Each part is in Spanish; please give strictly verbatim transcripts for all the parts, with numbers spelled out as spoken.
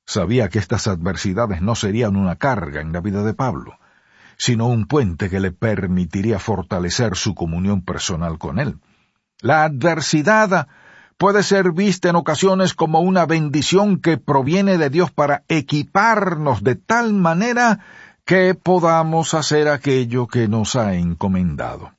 Sabía que estas adversidades no serían una carga en la vida de Pablo, sino un puente que le permitiría fortalecer su comunión personal con él. La adversidad puede ser vista en ocasiones como una bendición que proviene de Dios para equiparnos de tal manera que podamos hacer aquello que nos ha encomendado.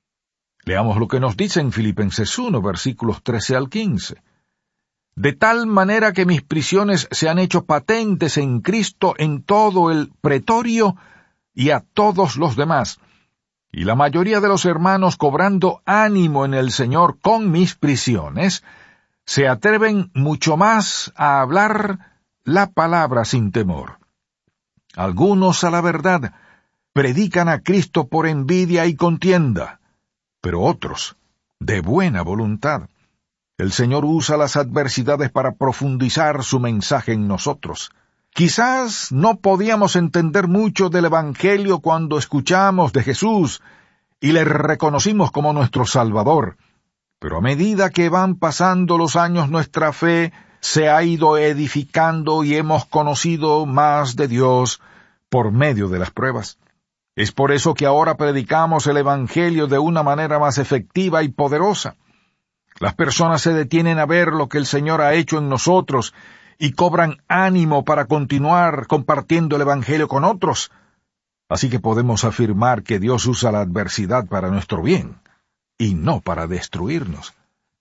Leamos lo que nos dice en Filipenses uno, versículos trece al quince. De tal manera que mis prisiones se han hecho patentes en Cristo en todo el pretorio y a todos los demás, y la mayoría de los hermanos, cobrando ánimo en el Señor con mis prisiones, se atreven mucho más a hablar la palabra sin temor. Algunos, a la verdad, predican a Cristo por envidia y contienda, pero otros, de buena voluntad. El Señor usa las adversidades para profundizar su mensaje en nosotros. Quizás no podíamos entender mucho del Evangelio cuando escuchamos de Jesús y le reconocimos como nuestro Salvador, pero a medida que van pasando los años nuestra fe se ha ido edificando y hemos conocido más de Dios por medio de las pruebas. Es por eso que ahora predicamos el Evangelio de una manera más efectiva y poderosa. Las personas se detienen a ver lo que el Señor ha hecho en nosotros y cobran ánimo para continuar compartiendo el Evangelio con otros. Así que podemos afirmar que Dios usa la adversidad para nuestro bien, y no para destruirnos.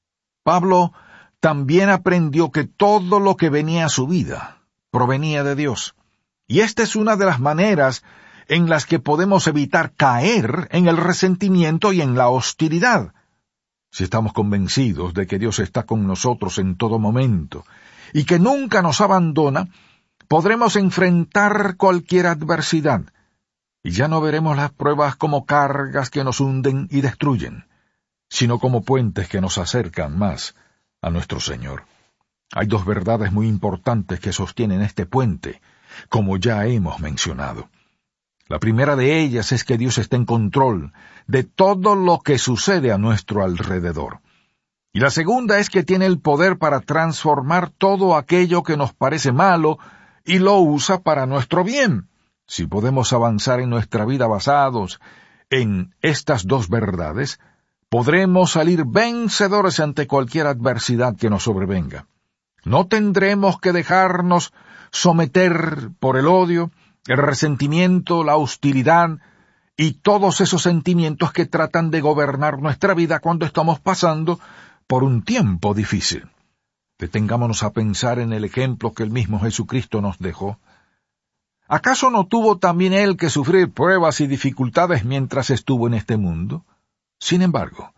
Pablo también aprendió que todo lo que venía a su vida provenía de Dios. Y esta es una de las maneras en las que podemos evitar caer en el resentimiento y en la hostilidad. Si estamos convencidos de que Dios está con nosotros en todo momento y que nunca nos abandona, podremos enfrentar cualquier adversidad, y ya no veremos las pruebas como cargas que nos hunden y destruyen, sino como puentes que nos acercan más a nuestro Señor. Hay dos verdades muy importantes que sostienen este puente, como ya hemos mencionado. La primera de ellas es que Dios está en control de todo lo que sucede a nuestro alrededor. Y la segunda es que tiene el poder para transformar todo aquello que nos parece malo y lo usa para nuestro bien. Si podemos avanzar en nuestra vida basados en estas dos verdades, podremos salir vencedores ante cualquier adversidad que nos sobrevenga. No tendremos que dejarnos someter por el odio, el resentimiento, la hostilidad y todos esos sentimientos que tratan de gobernar nuestra vida cuando estamos pasando por un tiempo difícil. Detengámonos a pensar en el ejemplo que el mismo Jesucristo nos dejó. ¿Acaso no tuvo también él que sufrir pruebas y dificultades mientras estuvo en este mundo? Sin embargo,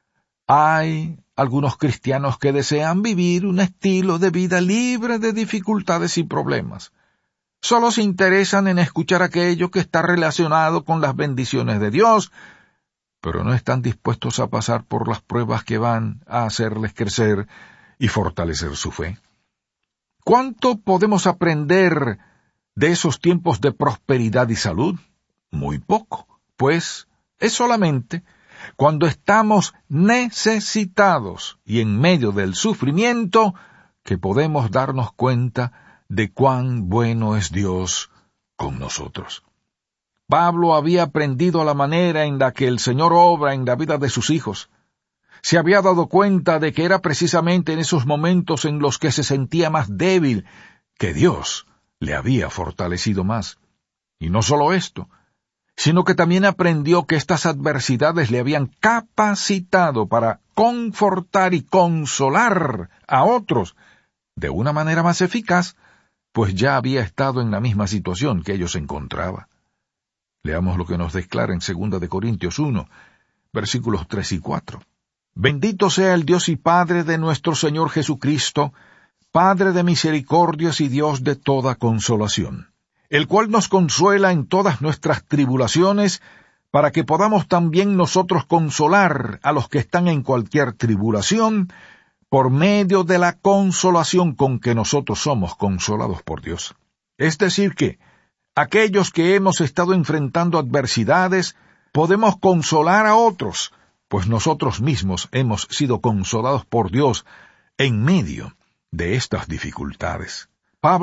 hay algunos cristianos que desean vivir un estilo de vida libre de dificultades y problemas. Solo se interesan en escuchar aquello que está relacionado con las bendiciones de Dios, pero no están dispuestos a pasar por las pruebas que van a hacerles crecer y fortalecer su fe. ¿Cuánto podemos aprender de esos tiempos de prosperidad y salud? Muy poco, pues es solamente cuando estamos necesitados y en medio del sufrimiento que podemos darnos cuenta de cuán bueno es Dios con nosotros. Pablo había aprendido la manera en la que el Señor obra en la vida de sus hijos. Se había dado cuenta de que era precisamente en esos momentos en los que se sentía más débil que Dios le había fortalecido más. Y no solo esto, sino que también aprendió que estas adversidades le habían capacitado para confortar y consolar a otros de una manera más eficaz, pues ya había estado en la misma situación que ellos se encontraban. Leamos lo que nos declara en segunda de Corintios uno, versículos tres y cuatro. Bendito sea el Dios y Padre de nuestro Señor Jesucristo, Padre de misericordias y Dios de toda consolación, el cual nos consuela en todas nuestras tribulaciones, para que podamos también nosotros consolar a los que están en cualquier tribulación, por medio de la consolación con que nosotros somos consolados por Dios. Es decir que, aquellos que hemos estado enfrentando adversidades, podemos consolar a otros, pues nosotros mismos hemos sido consolados por Dios en medio de estas dificultades.